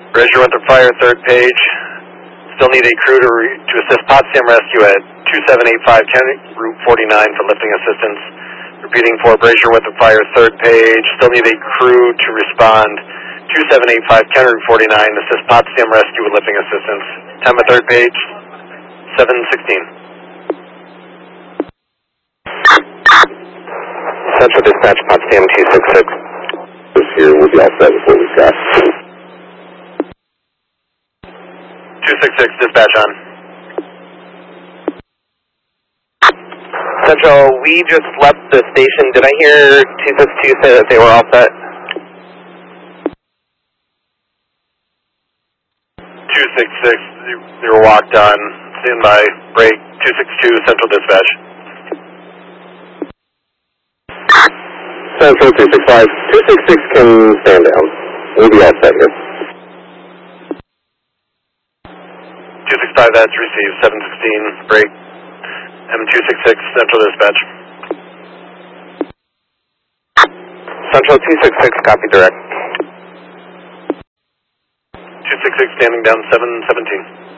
Brazier Winthrop Fire, third page. Still need a crew to assist Potsdam Rescue at 2785 County Route 49 for lifting assistance. Repeating for Brazier Winthrop Fire, third page. Still need a crew to respond. 2785 County Route 49, assist Potsdam Rescue with lifting assistance. Time of third page, 7:16. Central Dispatch, Potsdam 266. This here will be all set with what we've got. 266, dispatch on. Central, we just left the station. Did I hear 262 say that they were all set? 266, they were walked on. Stand by, break, 262, Central Dispatch. Central 265. 266 can stand down. We'll be all set here. 265, that's received, 716, break, M266, Central Dispatch. Central 266, copy direct. 266, standing down, 717.